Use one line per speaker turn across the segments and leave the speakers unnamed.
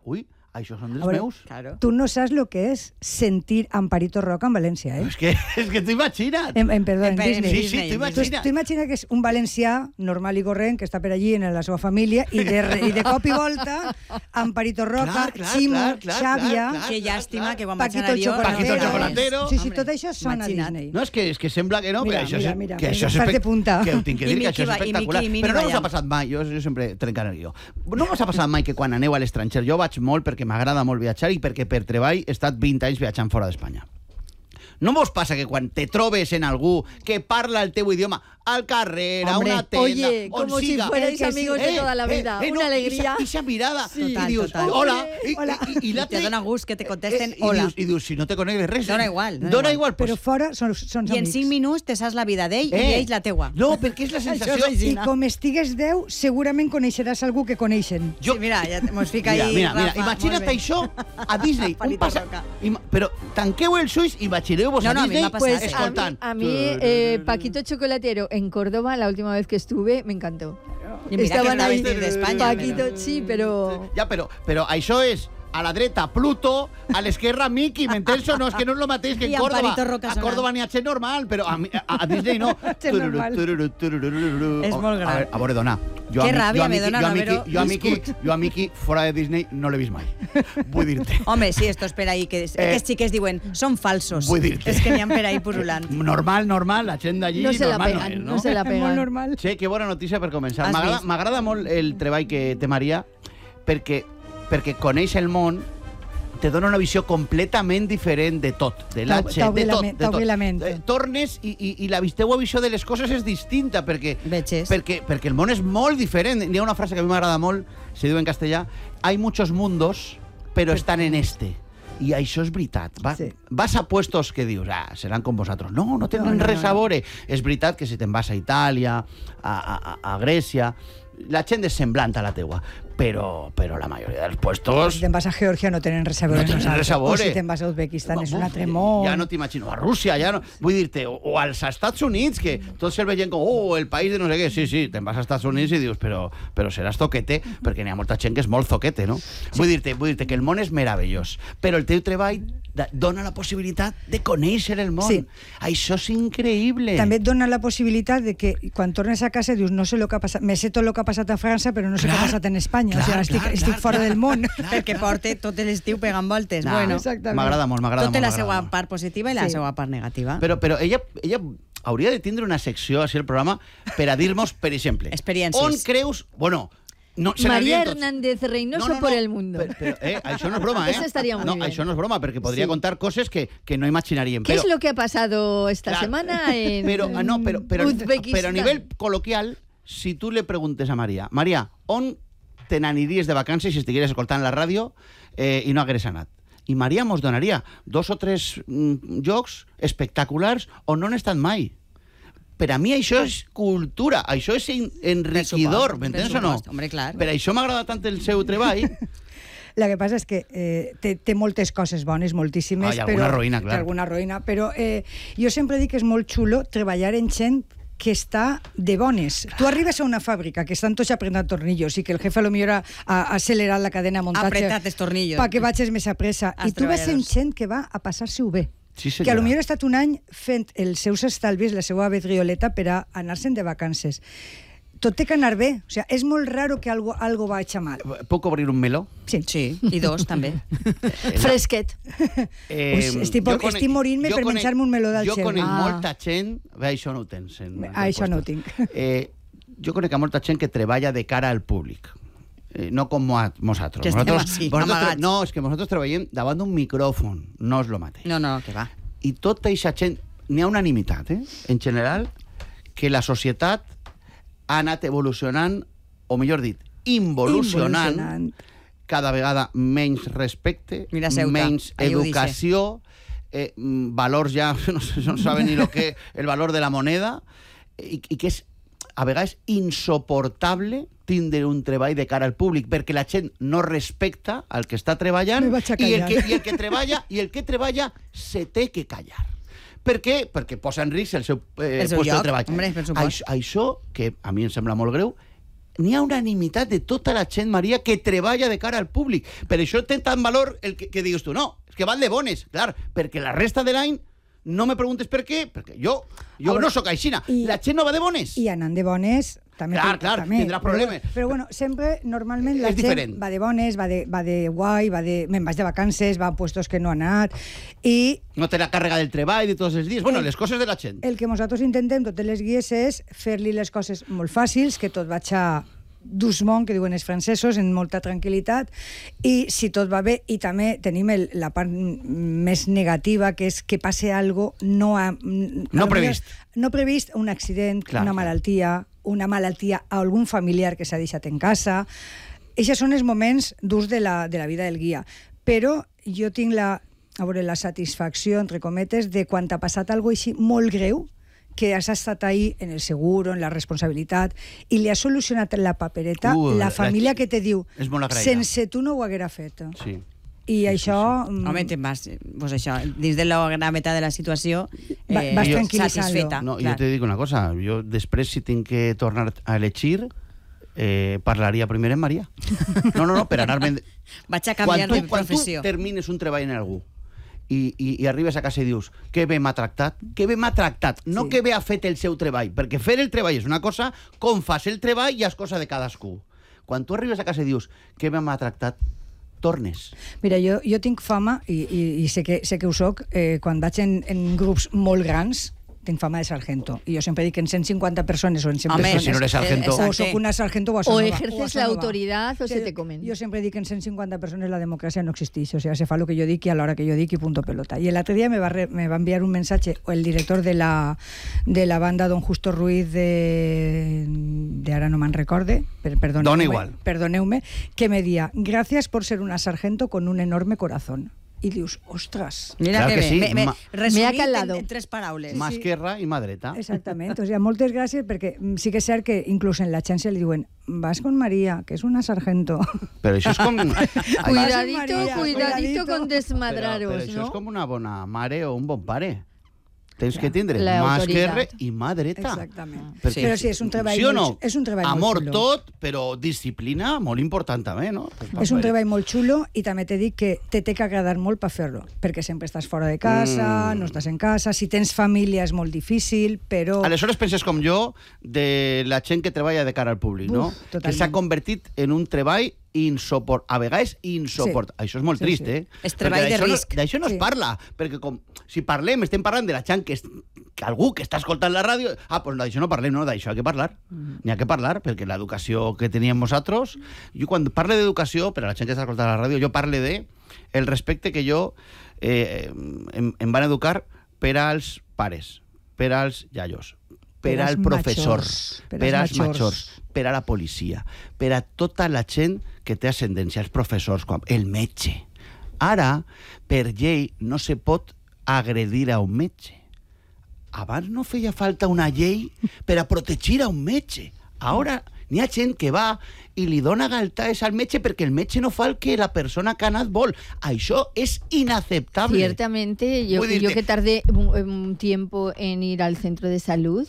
ui, això són dels meus.
Claro.
Tu no saps lo que és sentir Amparito Roca en València,
És que t'ho imagina't.
Perdó, en Disney.
Sí, t'ho imagina't.
Tu imagina que és un valencià normal i corrent que està per allí en la seva família i de cop i volta Amparito Roca, Ximo, Xàbia...
Que llàstima que quan vaig
Paquito
anar jo...
Paquito Chocolatero.
Sí, tot això sona a Disney.
No, és que sembla que no,
Mira,
que
mira,
això és
estàs de punta.
que ho tinc que dir, que això és espectacular. Però no us ha passat mai, jo sempre trencaré jo. No us ha passat mai que quan aneu a l'estranger, jo vaig molt perquè m'agrada molt viatjar i perquè per treball he estat 20 anys viatjant fora d'Espanya. No vos passa que quan te trobes en algú que parla el teu idioma al carrer, a una tenda,
oye, como si fuerais amigos de toda la vida, una alegría.
Esa mirada,
Sí.
i dius,
Total.
hola,
I te dona gust que te contesten
i
hola.
dius, si no te conec res.
Dona igual.
Dona igual,
Però fora són
I en
amics.
5 minuts te saps la vida d'ell i ell la teua.
No, perquè és la sensació...
I com estigues 10, segurament coneixeràs algú que coneixen.
Sí, mira, ja mos fica ahí,
Mira,
Rafa.
imagina't
molt bé.
això a Disney.
Palito Roca.
Però tanqueu els ulls i imagineu-vos
No,
a
no, a mi
Disney
m'ha passat,
Pues
escoltant.
a mí Paquito Chocolatero en Córdoba, la última vez que estuve, me encantó.
I mira que estaves des d'Espanya.
Paquito, sí, pero...
Ja, però això és a la dreta Pluto, a l'esquerra Mickey, m'entens o no? És que no és el mateix que en
I
Córdoba.
Amparito Roca
A Córdoba n'hi ha gent normal, però a Disney no.
Gent normal.
És molt gran.
A veure, dona.
Que ràbia me dona no haver-ho
Jo a Mickey, fora de Disney, no l'he vist mai. Vull dir-te.
Home, sí, estos per ahí, que aquests xiques diuen, són falsos.
Vull dir-te.
És que n'hi ha per ahí purulant.
Normal, la gent d'allí
No se la
normal
pegan,
és,
no se la
Molt
pegan.
normal.
Sí, que bona notícia per començar.
Has vist?
M'agrada molt el treball que té Maria perquè coneix el món, te dona una visió completament diferent de tot, de l'atxe, de tot. Tornes i la teua visió de les coses és distinta perquè el món és molt diferent. Hi ha una frase que a mi m'agrada molt, se diu en castellà, hay muchos mundos, però están en este. I això és veritat. Vas a puestos que dius, seran com vosaltres. No tenen res a veure. És veritat que si te'n vas a Itàlia, a Grècia, la gent és semblant a la teua, però la majoria dels puestos...
Si te'n vas a Georgia no tenen res a veure.
No tenen res a veure.
O si te'n vas a Uzbekistan és un altre món.
Ja no t'imagino. A Rússia, ja no... Vull dir-te, o als Estats Units, que tots el veien com, el país de no sé què. Sí, te'n vas als Estats Units i dius, però seràs zoquete, perquè n'hi ha molta gent que és molt zoquete, no? Vull dir-te que el món és meravellós, però el teu treball dona la possibilitat de conèixer el món.
Sí.
Això és increïble.
També et dona la possibilitat de que quan tornes a casa dius, no sé lo que ha passat, me sé tot el que ha passat a França, però no sé què ha passat en Espanya. O sigui, estic fora del món.
Perquè porta tot l'estiu pegant voltes. Bueno,
m'agrada molt.
Tot té la seva part positiva i la seva part negativa.
Però ella hauria de tindre una secció així al programa per a dir-nos, per exemple,
experiències.
On creus... Bueno, no,
María Hernández Reynoso por el mundo.
Pero, això no es broma,
Eso estaría muy bien.
Això no es broma, perquè podria contar coses que no imaginaríem.
¿Qué es lo que ha pasado esta semana en Uzbekistán?
Pero a nivel coloquial, si tu le preguntes a Maria, on te n'aniries de vacances si estigueres escoltant la ràdio i no hagueres anat? I Maria mos donaria 2 o 3 llocs espectaculars on no han estat mai. Per a mi això és cultura, això és enriquidor, m'entens o no?
Hombre, clar.
Per això m'agrada tant el seu treball.
El que passa és que té moltes coses bones, moltíssimes.
Alguna roïna, clar.
Alguna roïna, però jo sempre dic que és molt xulo treballar en gent que està de bones. Tu arribes a una fàbrica que estan tots apretant tornillos i que el jefe a lo millor ha accelerat la cadena de muntatge
apretat els tornillos
perquè vagis més a pressa. I tu vas en gent que va a passar-se-ho bé.
Sí,
que a lo millor ha estat un any fent els seus estalvis, la seva vedrioleta per a anar-se'n de vacances. Tot té que anar bé. O sigui, és molt raro que algo vagi mal.
Puc obrir un meló?
Sí, i 2 també.
Fresquet.
Estic morint-me per menjar-me un meló del
Jo
xel.
conec molta gent... Això no ho tens.
Això no ho tinc.
Jo conec molta gent que treballa de cara al públic. No com nosaltres.
Que estem així, amagats.
No, és que nosaltres treballem davant d'un micròfon. No és el mateix.
No, que va.
I tota aquesta gent... N'hi ha unanimitat, en general, que la societat ha anat evolucionant, o millor dit, involucionant. Cada vegada menys respecte, menys educació, valors ja, no saben ni el valor de la moneda, i que és a vegades insoportable tindre un treball de cara al públic, perquè la gent no respecta el que està treballant i el que treballa se té que callar. Per què? Perquè posa en risc el seu lloc de treball.
Hombre, per supost.
Això, que a mi em sembla molt greu, n'hi ha unanimitat de tota la gent, Maria, que treballa de cara al públic. Per això té tant valor el que digues tu. No, és que van de bones, clar, perquè la resta de l'any no me preguntes per què, perquè jo no sóc aixina. La gent no va de bones.
I anant de bones... També
clar, tindrà problemes.
Però bueno, sempre, normalment, la gent va de bones, va de guai, me'n vaig de vacances, va a puestos que no ha anat, i...
No té la càrrega del treball de tots els dies. Bueno, les coses de la gent.
El que nosaltres intentem, totes les guies, és fer-li les coses molt fàcils, que tot vaig a doucement, que diuen els francesos, en molta tranquil·litat, i si tot va bé, i també tenim la part més negativa, que és que passe algo no previst, un accident, una malaltia a algun familiar que s'ha deixat en casa. Aquests són els moments durs de la vida del guia. Però jo tinc la satisfacció, entre cometes, de quan ha passat alguna cosa així molt greu, que has estat ahí en el seguro, en la responsabilitat, i li has solucionat la papereta, la família que te diu, sense tu no ho haguera fet.
Sí.
I això...
Home, te'n vas, pues això, dins de la gravetat de la situació,
vas
satisfeta.
No, jo te dic una cosa, jo després, si tinc que tornar a elegir, parlaria primer en Maria. No, per anar-me'n...
Vaig a canviar de professió.
Quan tu termines un treball en algú, i arribes a casa i dius que bé m'ha tractat, no que bé ha fet el seu treball, perquè fer el treball és una cosa, com fas el treball ja és cosa de cadascú. Quan tu arribes a casa i dius que bé m'ha tractat, tornes.
Mira, jo tinc fama, i sé que ho soc, quan vaig en grups molt grans, tinc fama de sargento. I jo sempre dic que en 150 persones o en 100 persones...
si no eres sargento...
O soc una sargento o
o ejerces la autoridad o se te comen.
Jo sempre dic que en 150 persones la democràcia no existeix. O sea, se fa el que jo dic i a l'hora que jo dic i punto pelota. I l'altre dia me va enviar un mensatge el director de la banda, don Justo Ruiz, de ara no me'n recorde, perdoneu-me, que me dia, gracias por ser una sargento con un enorme corazón. I dius, ostres...
Mira
claro
que
sí.
bé, resumit
calado.
en 3 paraules.
Mà esquerra i mà dreta.
Exactament. O sea, moltes gràcies, perquè sí que és cert que inclús en la xència li diuen vas con María, que és una sargento.
Però això és com...
Cuidadito con desmadraros,
però això
no?
és com una bona mare o un bon pare. Tens que tindre mà
autoridad.
esquerra i mà dreta.
Exactament.
Perquè,
Però sí, és un treball,
sí o no?
és un treball
Amor
molt xulo.
tot, però disciplina molt important també, no?
És un treball molt xulo i també t'he dit que te té que agradar molt per fer-lo, perquè sempre estàs fora de casa, no estàs en casa, si tens família és molt difícil, però...
Aleshores penses com jo de la gent que treballa de cara al públic, no?
Totalment.
Que s'ha convertit en un treball a vegades insoport.
Sí.
Això és molt trist, eh?
És treball de risc.
D'això no es parla, perquè si parlem, estem parlant de la gent que algú que està escoltant la ràdio... Doncs d'això no parlem, no, d'això ha que parlar. N'hi ha que parlar, perquè l'educació que teníem nosaltres... Jo quan parlo d'educació, per a la gent que està escoltant la ràdio, jo parlo de el respecte que jo em van educar per als pares, per als iaios, per als professors, per als majors, per a la policia, per a tota la gent que té ascendència, els professors, el metge. Ara, per llei, no se pot agredir a un metge. Abans no feia falta una llei per a protegir a un metge. Ara n'hi ha gent que va i li dona galtades al metge perquè el metge no fa el que la persona que ha anat vol. Això es inaceptable.
Ciertamente, yo que tardé un tiempo en ir al centro de salud,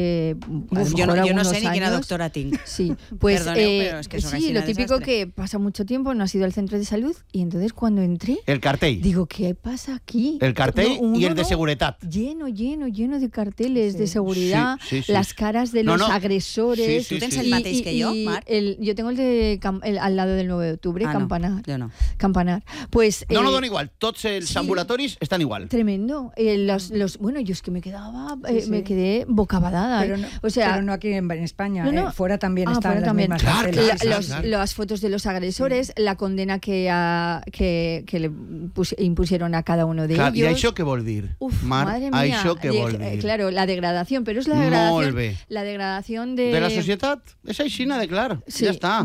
yo no sé ni qué doctora tinc.
Sí, pues
pero es que
sí, lo típico que pasa mucho tiempo, no has ido al centro de salud y entonces cuando entré,
el cartel.
Digo, ¿qué pasa aquí?
El cartel y el de seguridad.
Lleno de carteles de seguridad,
sí.
las caras de los agresores.
¿Tú tens el mateix que yo, Marc?
Yo tengo el de al lado del 9 de octubre, Campanar.
No, yo no.
Campanar. Pues,
no don igual, tots els ambulatoris están igual.
Tremendo. Bueno, yo es que me quedaba, me quedé bocabadada.
Pero no aquí en España,
no.
Fuera también están las mismas
claro,
carteles.
Las fotos de los agresores, la condena que le impusieron a cada uno de ellos.
¿Y això què vol dir?
Madre mía.
Això què vol dir?
Claro, la degradación, pero es la degradación de
la societat. És aixina de clar,
sí,
ja està.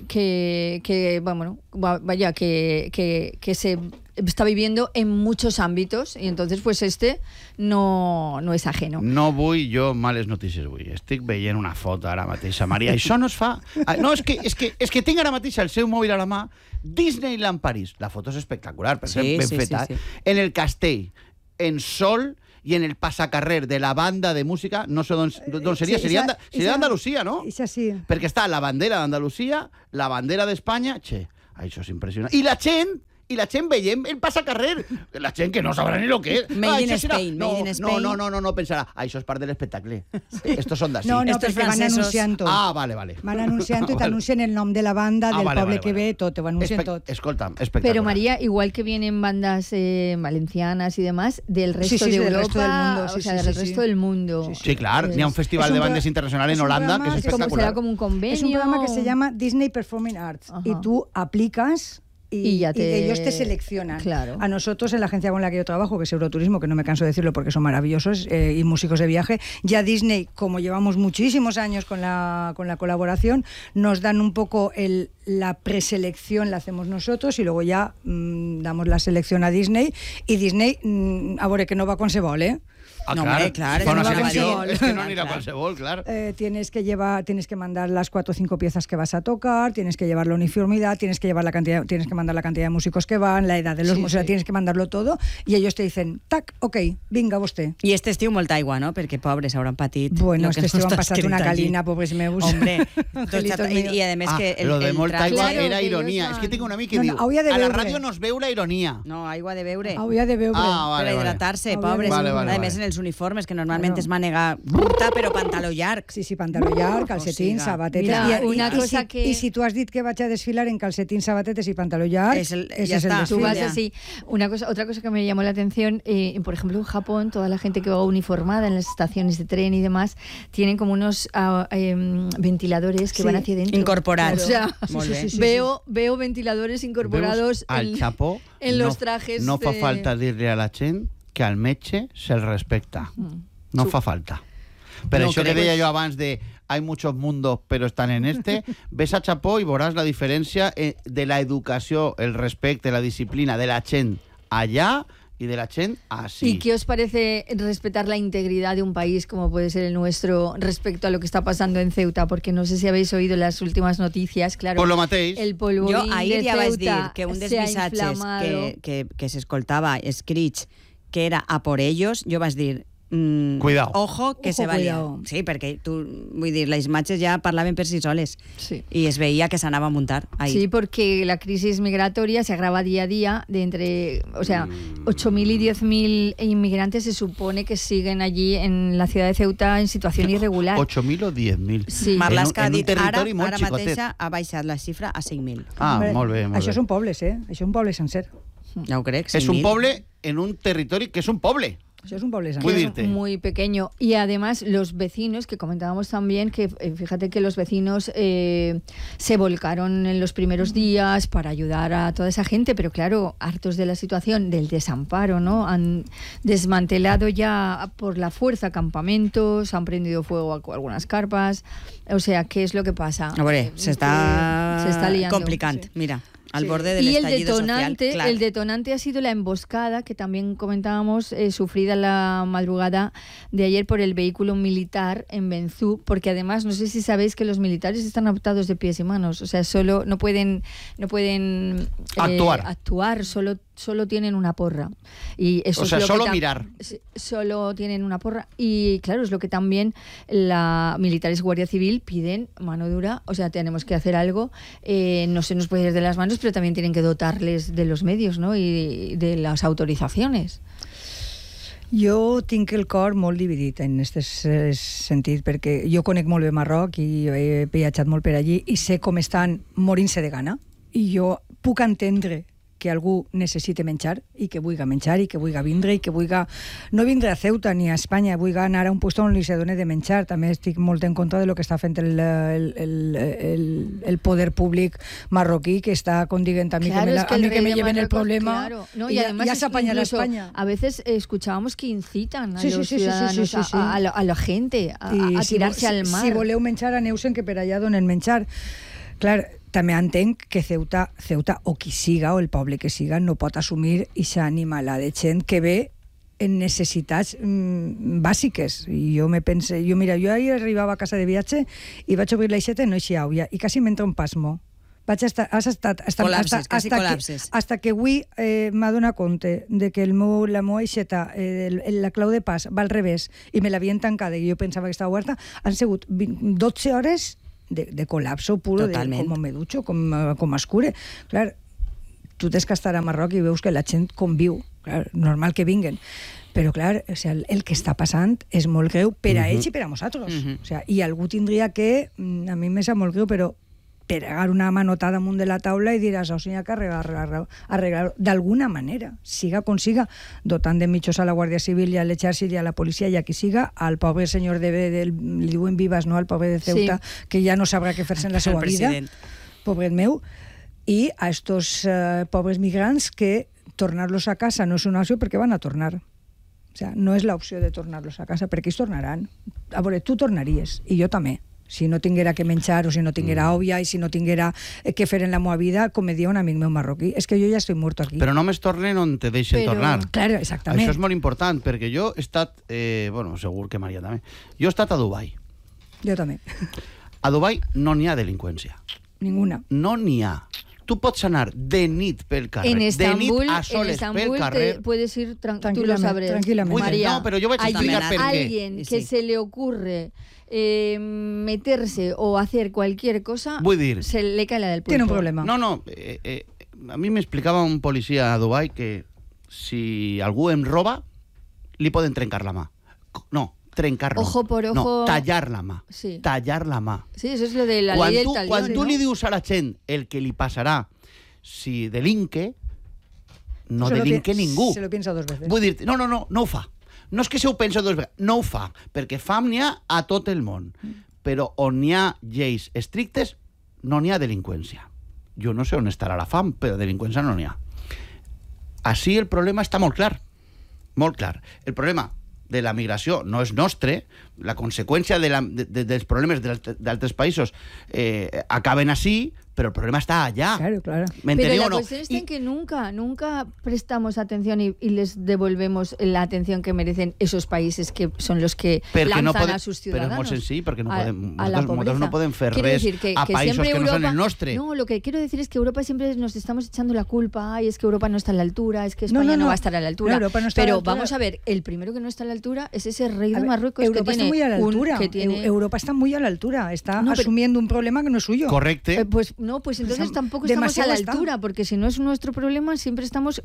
Que se está viviendo en muchos ámbitos y entonces pues no es ajeno.
No vull jo males notícies avui. Estic veient una foto ara mateix, Maria. Això no es fa... No, és que tinc ara mateix el seu mòbil a la mà, Disneyland París. La foto és espectacular, per ser ben feta. Sí. En el castell, en sol y en el pasacarrer de la banda de música, no sé dónde sería, sería Andalucía, ¿no?
Esa sí.
Porque está la bandera de Andalucía, la bandera de España, eso es impresionante. Y la Chen veiem el pasacarrer. La Chen que no sabrà ni lo que és.
Made in Spain.
No, pensarà, això és part de l'espectacle. Estos són d'ací.
No, perquè van anunciant tot.
Vale.
Van anunciant i t'anuncien el nom de la banda, del poble que ve, tot, ho anuncien tot.
Escolta'm, espectacular.
Pero María, igual que vienen bandas valencianas y demás, del resto de Europa, del resto del mundo.
Sí, clar, n'hi ha un festival de bandes internacional en Holanda que és espectacular.
Será como un convenio.
Es un programa que se llama Disney Performing Arts y tú aplicas y ellos te seleccionan.
Claro.
A nosotros, en la agencia con la que yo trabajo, que es Euroturismo, que no me canso de decirlo porque son maravillosos, y músicos de viaje, ya Disney, como llevamos muchísimos años con la colaboración, nos dan un poco la preselección, la hacemos nosotros, y luego ya damos la selección a Disney, y Disney, a ver que no va con Sebol, ¿eh?
No, claro.
Fa una selecció, és que no anirà qualsevol, clar.
Tienes que mandar las 4 o 5 piezas que vas a tocar, tienes que llevar la uniformidad, tienes que mandar la cantidad de músicos que van, la edad de los músicos, tienes que mandarlo todo, y ellos te dicen, tac, ok, vinga vostè.
I este estiu molta aigua, no? Perquè pobres hauran patit.
Bueno, este estiu han passat una calina, pobres meus.
Hombre, i a més que
lo de molta aigua era ironia. És que tinc un amic que diu, a la ràdio no es veu la ironia.
No, aigua de beure.
Hauria de beure.
Per hidratar-se, pobres. A més, en els uniformes, que normalment es manega curta, però pantaló llarg.
Sí, pantaló llarg, calcetins, sabatetes.
Mira, una cosa que...
Y si tú has dit que vaig a desfilar en calcetins, sabatetes y pantaló llarg,
ese
es el desfile.
Tú vas así. Otra cosa que me llamó la atención, por ejemplo, en Japón, toda la gente que va uniformada en las estaciones de tren y demás, tienen como unos ventiladores que van hacia dentro.
Incorporados.
O sea, veo ventiladores incorporados en los trajes.
No fa falta dir-li a la gent que al metge se'l respecta. No fa falta. Per això que deia jo abans de hay muchos mundos pero están en este, ves a Chapó y verás la diferència de la educació, el respecte, la disciplina de la gent allá y de la gent así.
¿Y qué os parece respetar la integridad de un país como puede ser el nuestro respecto a lo que está pasando en Ceuta? Porque no sé si habéis oído las últimas noticias, claro.
Por lo mateix.
El polvorín
jo ahir
de
ja vaig
Ceuta
dir que un dels
se ha
missatges
inflamado.
que s'escoltava escrits que era a por ellos, jo vaig dir
cuidado.
Ojo, que se valia. Sí, perquè vull dir, les imatges ja parlaven per si soles.
Sí.
Y es veía que se anava a muntar ahí.
Sí, porque la crisis migratoria se agrava día a día de entre, 8.000 y 10.000 inmigrantes se supone que siguen allí en la ciudad de Ceuta en situación irregular.
8.000 o 10.000?
Sí.
Marlaska ha dit ara
xicotet.
mateixa ha baixat la xifra a 5.000.
Molt bé.
Això són pobles, Això és un poble sencer.
Ja ho crec, 5.000.
És un poble en un territori que és un poble.
Eso es un poble
muy pequeño. Y además los vecinos, que comentábamos también, que fíjate que los vecinos se volcaron en los primeros días para ayudar a toda esa gente, pero claro, hartos de la situación del desamparo, ¿no? Han desmantelado ya por la fuerza campamentos, han prendido fuego a algunas carpas. O sea, ¿qué es lo que pasa?
A veure, se está liando. Complicant, sí. Mira. Al borde del estallido social. Claro.
El detonante ha sido la emboscada, que también comentábamos, sufrida la madrugada de ayer por el vehículo militar en Benzú, porque además, no sé si sabéis que los militares están atados de pies y manos, o sea, solo no pueden actuar, solo tienen una porra. Y eso
o sea,
es lo
solo
que
mirar.
Solo tienen una porra. Y claro, es lo que también la militares Guardia Civil piden mano dura. O sea, tenemos que hacer algo. No se nos puede ir de las manos, pero también tienen que dotarles de los medios, ¿no? Y de las autorizaciones.
Jo tinc el cor molt dividit en aquest sentit, perquè jo conec molt bé Marroc i he viatjat molt per allí i sé com estan morint-se de gana, i jo puc entendre que algú necessite menjar i que vulgui menjar i que vulgui vindre i que vulgui no vindre a Ceuta ni a Espanya, vulgui anar a un lloc on li se doni de menjar. També estic molt en contra de lo que està fent el poder públic marroquí, que está dient a mí que me lleven el problema,
claro. No, y además
ya se apañará España.
A veces escuchábamos que incitan a los ciudadanos, a la gente a tirarse al mar.
Si voleu menjar, aneu-se'n, que per allà donen menjar. Clar, també entenc que Ceuta o qui siga, o el poble que siga, no pot assumir aquesta animalada de gent que ve en necessitats bàsiques. I jo ahir arribava a casa de viatge i vaig obrir l'aixeta i no hi havia, i quasi m'entra un pasmo,
Col·lapses, quasi col·lapses.
Hasta que avui m'ha donat compte de que la meva aixeta, la clau de pas, va al revés, i me l'havien tancada i jo pensava que estava oberta, han sigut 12 hores de col·lapso puro,
Totalment.
com me ducho, com escure. Clar, tu tens que estar a Marroc i veus que la gent conviu, clar, normal que vinguen. Però, clar, o sea, el que està passant és molt greu per a ells i per a nosaltres. O sea, i algú tindria que, a mi me sap molt greu, però pegar una manotada amunt de la taula i dir això s'ha que arreglar d'alguna manera, siga com siga, dotant de mitjos a la Guàrdia Civil i a l'exèrcit i a la policia i a qui siga, al pobre senyor li diuen Vivas, no? Al pobre de Ceuta, que ja no sabrà què fer-se en la seva vida, pobret meu, i a estos pobres migrants que tornar-los a casa no és una opció perquè van a tornar. O sea, no és l'opció de tornar-los a casa, perquè ells tornaran. A veure, tu tornaries, i jo també. Si no tinguera que menjar o si no tinguera òbvia i si no tinguera què fer en la meva vida, com me diu un amic meu marroquí, és que jo ja estic mort aquí.
Però només tornen on te deixen tornar.
Claro, exactament.
Això és molt important, perquè jo he estat, bueno, segur que Maria també, jo he estat a Dubai.
Jo també.
A Dubai no n'hi ha delinqüència.
Ninguna.
No n'hi ha. Tu pots anar de nit pel carrer,
en Estambul,
de nit a soles pel carrer.
Puedes ir tú lo sabrás.
Tranquilamente.
María,
no, pero yo voy a explicar por qué.
Alguien que se le ocurre meterse o hacer cualquier cosa, se le cae la del pulpo.
Tiene un problema.
No, a mi m'explicava un policia a Dubai que si algú em roba, li poden trencar la mà. No, trencar-la.
Ojo por ojo.
No, tallar la mà.
Sí.
Tallar la mà.
Sí, eso es lo de la ley del talión.
Quan tu li dius a la gent el que li passarà si delinque, no delinque ningú.
Se lo piensa dos veces.
Vull dir, no ho fa. No és que se ho pensa dos vegades, no ho fa, perquè fam n'hi ha a tot el món. Però on n'hi ha lleis estrictes, no n'hi ha delinqüència. Jo no sé on estarà la fam, però delinqüència no n'hi ha. Així el problema està molt clar. Molt clar. El problema de la migració no és nostre, la conseqüència dels problemes d'altres països acaben així, pero el problema está allá.
Claro, claro.
Pero la cuestión está en que nunca prestamos atención y les devolvemos la atención que merecen esos países que son los que lanzan a sus ciudadanos.
Pero es muy sencillo, porque
nosotros
no podemos fer res a países que no son el nostre.
No, lo que quiero decir es que Europa siempre nos estamos echando la culpa, y es que Europa no está a la altura, es que España no va a estar a la altura.
No,
pero vamos a ver, el primero que no está a la altura es ese rey de Marruecos
Europa
que tiene
está muy a la altura. Europa está muy a la altura, está asumiendo un problema que no es suyo.
Correcto.
No, pues entonces tampoco estamos a la altura, porque si no es nuestro problema, siempre estamos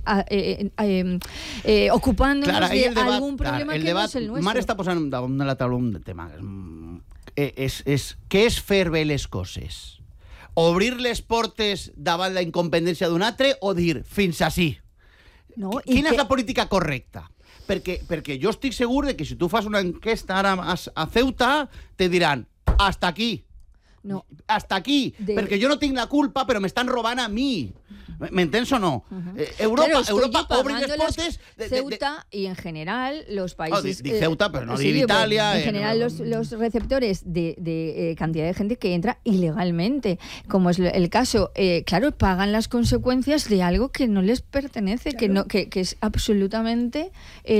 ocupándonos de algún problema que no es el nuestro.
Mar està posant damunt de la taula un tema. Què és fer bé les coses? Obrir les portes davant la incompetència d'un altre o dir fins ací? Quina és la política correcta? Perquè jo estic segur de que si tu fas una enquesta ara a Ceuta, te diran hasta aquí.
No.
Hasta aquí, perquè jo no tinc la culpa, però m'estan robant a mi. ¿M'entens o no? Europa obre les portes...
Ceuta y en general los países...
Ceuta, pero no de Italia...
En general los receptores de cantidad de gente que entra ilegalmente, como es el caso, claro, pagan las consecuencias de algo que no les pertenece, claro. que es absolutamente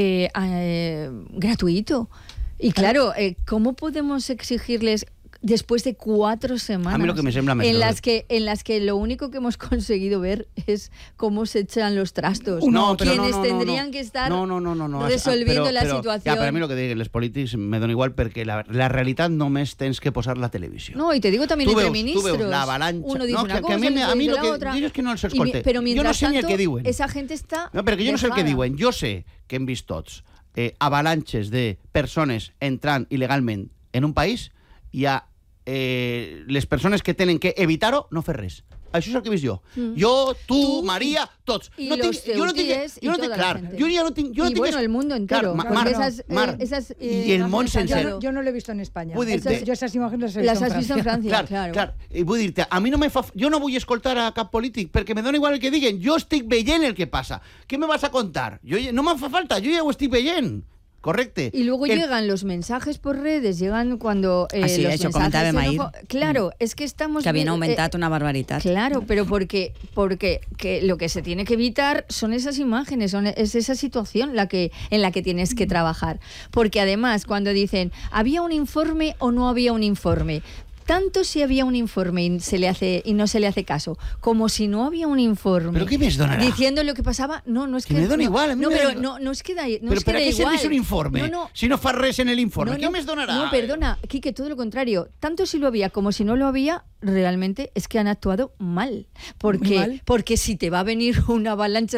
gratuito. Y claro, ¿cómo podemos exigirles... Después de 4 semanas
a mí lo que me sembla
en las que lo único que hemos conseguido ver es cómo se echan los trastos, quienes tendrían que estar resolviendo la situación.
Pero a mí lo que diuen los polítics me dona igual, perquè la realitat només tens que posar la televisió.
No, y te digo también entre ministros.
Tu veus l'avalanxa.
Uno dice una cosa,
a mi
dice
lo
la otra.
Jo és que no els escolte.
Pero
jo no sé ni el que diuen.
Esa gente está
No, perquè jo no sé el que diuen. Jo sé que hem vist tots avalanxes de persones entrant il·legalment en un país i a les persones que tenen que evitar-ho no fer res. Això és el que he vist jo. Jo, tu, Maria, tots.
Y los ceutíes y toda la gente. Y bueno, el mundo entero.
Y el món sencer.
Yo no lo he visto en España.
Yo
esas imágenes
las has visto en Francia.
Clar. I vull dir-te, a mi no me fa... Jo no vull escoltar a cap polític perquè me dona igual el que diguen. Jo estic veient el que passa. Què me vas a contar? No me fa falta, jo ja ho estic veient. Correcto.
Y luego llegan los mensajes por redes, llegan cuando los
eso comentaba Maír.
Claro, es que estamos...
Que habían aumentado una barbaridad.
Claro, pero porque que lo que se tiene que evitar son esas imágenes, es esa situación en la que tienes que trabajar. Porque además, cuando dicen, ¿había un informe o no había un informe? tanto si había un informe y no se le hace caso, como si no había un informe.
¿Pero qué me donarà?
Diciendo lo que pasaba, no es que
me dona igual, a mi
no es que da igual.
Pero ¿para qué serveix un informe? Si no fa res en el informe, ¿qué me donará?
No, perdona, Quique, todo lo contrario. Tanto si lo había como si no lo había, realmente es que han actuado mal. Porque si te va a venir una avalancha